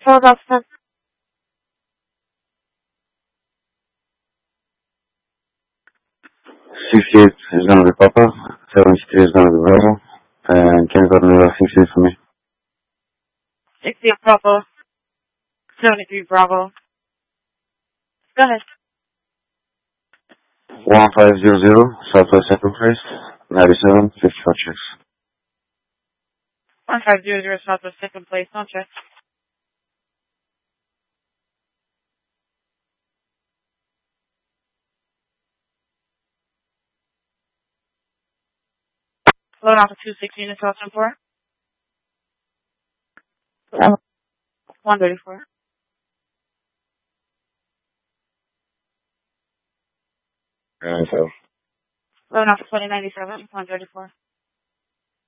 Philadelphia. 68 is going to be Papa, 73 is going to be Bravo, and can you go to New York 68 for me? 60 Papa, 73 Bravo. Go ahead. 1500 Southwest Second Place, 97, 54 checks. 1500 Southwest Second Place, no check. Load off of 216 to 2004. 134. So. Load off of 2097, 134.